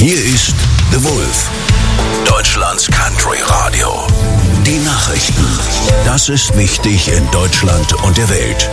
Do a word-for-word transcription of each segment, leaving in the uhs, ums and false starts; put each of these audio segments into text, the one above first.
Hier ist The Wolf, Deutschlands Country Radio. Die Nachrichten. Das ist wichtig in Deutschland und der Welt.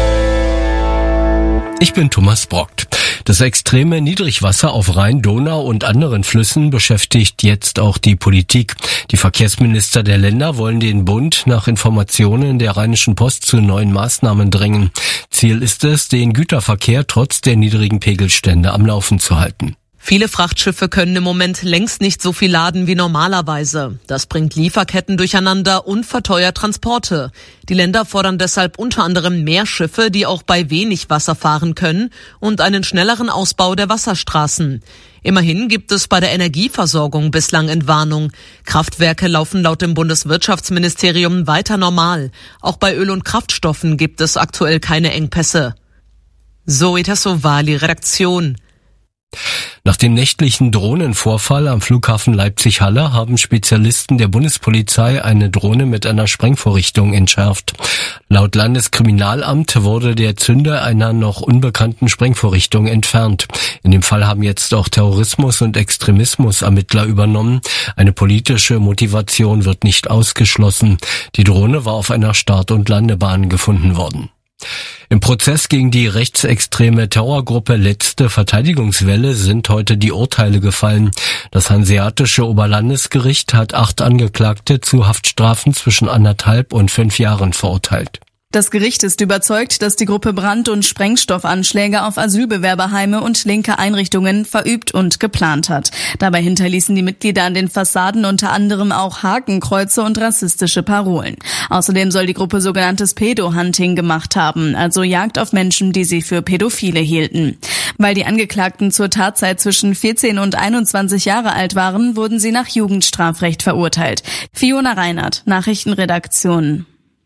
Ich bin Thomas Brockt. Das extreme Niedrigwasser auf Rhein, Donau und anderen Flüssen beschäftigt jetzt auch die Politik. Die Verkehrsminister der Länder wollen den Bund nach Informationen der Rheinischen Post zu neuen Maßnahmen drängen. Ziel ist es, den Güterverkehr trotz der niedrigen Pegelstände am Laufen zu halten. Viele Frachtschiffe können im Moment längst nicht so viel laden wie normalerweise. Das bringt Lieferketten durcheinander und verteuert Transporte. Die Länder fordern deshalb unter anderem mehr Schiffe, die auch bei wenig Wasser fahren können, und einen schnelleren Ausbau der Wasserstraßen. Immerhin gibt es bei der Energieversorgung bislang Entwarnung. Kraftwerke laufen laut dem Bundeswirtschaftsministerium weiter normal. Auch bei Öl und Kraftstoffen gibt es aktuell keine Engpässe. Zoe Tassovali, Redaktion. Nach dem nächtlichen Drohnenvorfall am Flughafen Leipzig-Halle haben Spezialisten der Bundespolizei eine Drohne mit einer Sprengvorrichtung entschärft. Laut Landeskriminalamt wurde der Zünder einer noch unbekannten Sprengvorrichtung entfernt. In dem Fall haben jetzt auch Terrorismus- und Extremismus-Ermittler übernommen. Eine politische Motivation wird nicht ausgeschlossen. Die Drohne war auf einer Start- und Landebahn gefunden worden. Im Prozess gegen die rechtsextreme Terrorgruppe Letzte Verteidigungswelle sind heute die Urteile gefallen. Das Hanseatische Oberlandesgericht hat acht Angeklagte zu Haftstrafen zwischen anderthalb und fünf Jahren verurteilt. Das Gericht ist überzeugt, dass die Gruppe Brand- und Sprengstoffanschläge auf Asylbewerberheime und linke Einrichtungen verübt und geplant hat. Dabei hinterließen die Mitglieder an den Fassaden unter anderem auch Hakenkreuze und rassistische Parolen. Außerdem soll die Gruppe sogenanntes Pedo-Hunting gemacht haben, also Jagd auf Menschen, die sie für Pädophile hielten. Weil die Angeklagten zur Tatzeit zwischen vierzehn und einundzwanzig Jahre alt waren, wurden sie nach Jugendstrafrecht verurteilt. Fiona Reinhardt, Nachrichtenredaktion.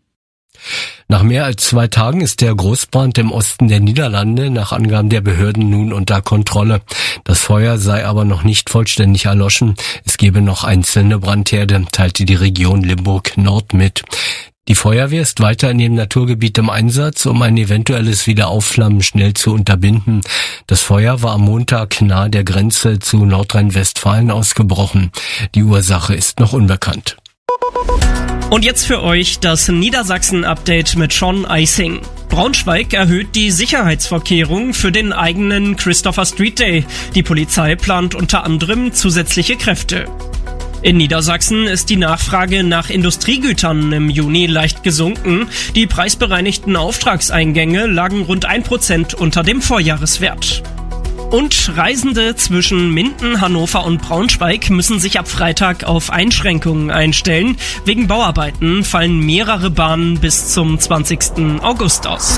Nach mehr als zwei Tagen ist der Großbrand im Osten der Niederlande nach Angaben der Behörden nun unter Kontrolle. Das Feuer sei aber noch nicht vollständig erloschen. Es gebe noch einzelne Brandherde, teilte die Region Limburg Nord mit. Die Feuerwehr ist weiter in dem Naturgebiet im Einsatz, um ein eventuelles Wiederaufflammen schnell zu unterbinden. Das Feuer war am Montag nahe der Grenze zu Nordrhein-Westfalen ausgebrochen. Die Ursache ist noch unbekannt. Und jetzt für euch das Niedersachsen-Update mit Sean Eising. Braunschweig erhöht die Sicherheitsvorkehrungen für den eigenen Christopher Street Day. Die Polizei plant unter anderem zusätzliche Kräfte. In Niedersachsen ist die Nachfrage nach Industriegütern im Juni leicht gesunken. Die preisbereinigten Auftragseingänge lagen rund ein Prozent unter dem Vorjahreswert. Und Reisende zwischen Minden, Hannover und Braunschweig müssen sich ab Freitag auf Einschränkungen einstellen. Wegen Bauarbeiten fallen mehrere Bahnen bis zum zwanzigsten August aus.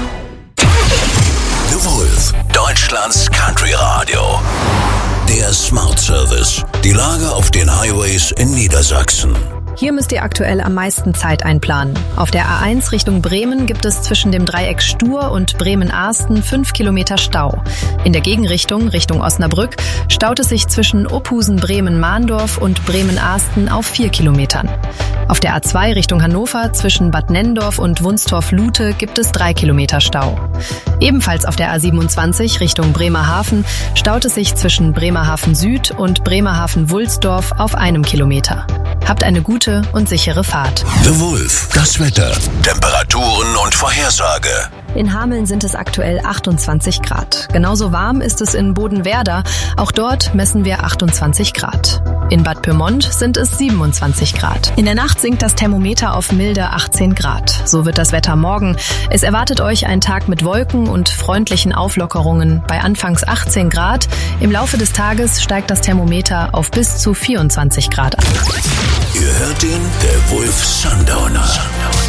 The Wolf, Deutschlands Country Radio. Der Smart Service. Die Lage auf den Highways in Niedersachsen. Hier müsst ihr aktuell am meisten Zeit einplanen. Auf der A eins Richtung Bremen gibt es zwischen dem Dreieck Stur und Bremen-Arsten fünf Kilometer Stau. In der Gegenrichtung, Richtung Osnabrück, staut es sich zwischen Opusen-Bremen-Mahndorf und Bremen-Arsten auf vier Kilometern. Auf der A zwei Richtung Hannover zwischen Bad Nennendorf und Wunstorf-Lute gibt es drei Kilometer Stau. Ebenfalls auf der A siebenundzwanzig Richtung Bremerhaven staut es sich zwischen Bremerhaven Süd und Bremerhaven-Wulsdorf auf einem Kilometer. Habt eine gute und sichere Fahrt. The Wolf, das Wetter, Temperaturen und Vorhersage. In Hameln sind es aktuell achtundzwanzig Grad. Genauso warm ist es in Bodenwerder. Auch dort messen wir achtundzwanzig Grad. In Bad Pyrmont sind es siebenundzwanzig Grad. In der Nacht sinkt das Thermometer auf milde achtzehn Grad. So wird das Wetter morgen. Es erwartet euch ein Tag mit Wolken und freundlichen Auflockerungen bei anfangs achtzehn Grad. Im Laufe des Tages steigt das Thermometer auf bis zu vierundzwanzig Grad an. Ihr hört ihn, der Wolf Sundowner.